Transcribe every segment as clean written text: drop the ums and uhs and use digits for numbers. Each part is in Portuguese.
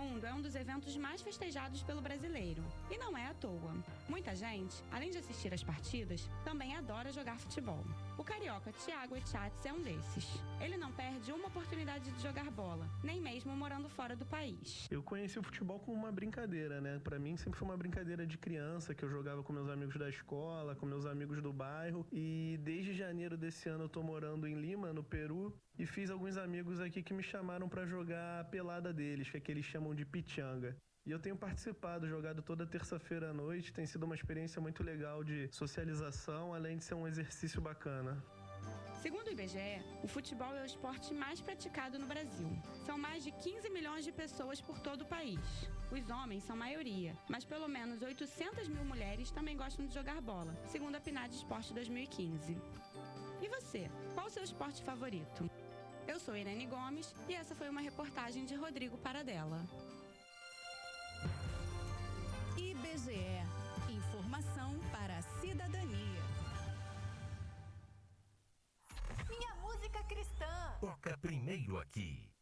Mundo é um dos eventos mais festejados pelo brasileiro. E não é à toa. Muita gente, além de assistir às partidas, também adora jogar futebol. O carioca Thiago Echatz é um desses. Ele não perde uma oportunidade de jogar bola, nem mesmo morando fora do país. Eu conheci o futebol como uma brincadeira, né? Pra mim sempre foi uma brincadeira de criança, que eu jogava com meus amigos da escola, com meus amigos do bairro. E desde janeiro desse ano eu tô morando em Lima, no Peru, e fiz alguns amigos aqui que me chamaram pra jogar a pelada deles, que é que eles chamam de pichanga. E eu tenho participado, jogado toda terça-feira à noite. Tem sido uma experiência muito legal de socialização, além de ser um exercício bacana. Segundo o IBGE, o futebol é o esporte mais praticado no Brasil. São mais de 15 milhões de pessoas por todo o país. Os homens são maioria, mas pelo menos 800 mil mulheres também gostam de jogar bola, segundo a PNAD Esporte 2015. E você, qual o seu esporte favorito? Eu sou Irene Gomes e essa foi uma reportagem de Rodrigo Paradella. IBGE. Informação para a cidadania. Minha música cristã. Toca primeiro aqui.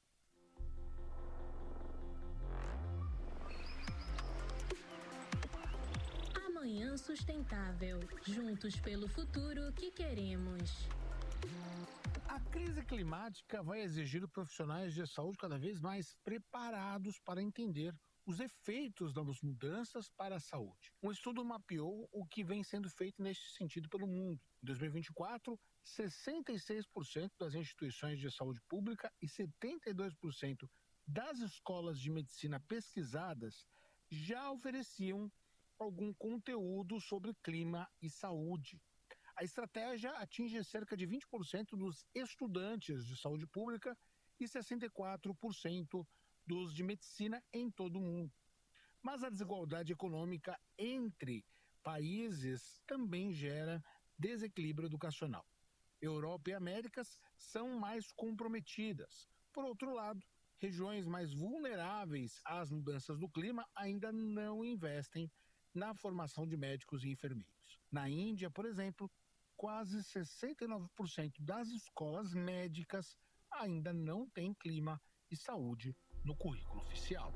Amanhã Sustentável. Juntos pelo futuro que queremos. A crise climática vai exigir profissionais de saúde cada vez mais preparados para entender os efeitos das mudanças para a saúde. Um estudo mapeou o que vem sendo feito neste sentido pelo mundo. Em 2024, 66% das instituições de saúde pública e 72% das escolas de medicina pesquisadas já ofereciam algum conteúdo sobre clima e saúde. A estratégia atinge cerca de 20% dos estudantes de saúde pública e 64% dos de medicina em todo o mundo. Mas a desigualdade econômica entre países também gera desequilíbrio educacional. Europa e Américas são mais comprometidas. Por outro lado, regiões mais vulneráveis às mudanças do clima ainda não investem na formação de médicos e enfermeiros. Na Índia, por exemplo, quase 69% das escolas médicas ainda não têm clima e saúde no currículo oficial.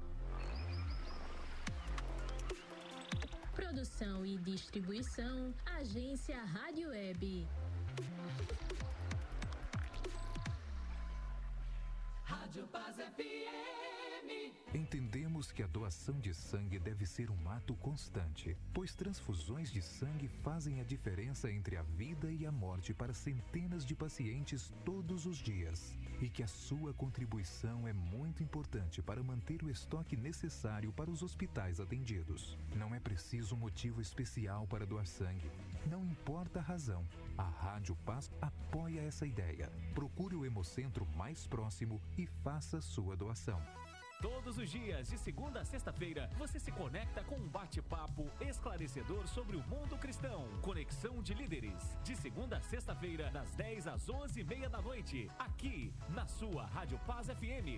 Produção e distribuição, Agência Rádio Web. Rádio Paz FM. Entendemos que a doação de sangue deve ser um ato constante, pois transfusões de sangue fazem a diferença entre a vida e a morte para centenas de pacientes todos os dias. E que a sua contribuição é muito importante para manter o estoque necessário para os hospitais atendidos. Não é preciso motivo especial para doar sangue. Não importa a razão. A Rádio Paz apoia essa ideia. Procure o Hemocentro mais próximo e faça sua doação. Todos os dias, de segunda a sexta-feira, você se conecta com um bate-papo esclarecedor sobre o mundo cristão. Conexão de Líderes. De segunda a sexta-feira, das 10 às 11h30 da noite. Aqui, na sua Rádio Paz FM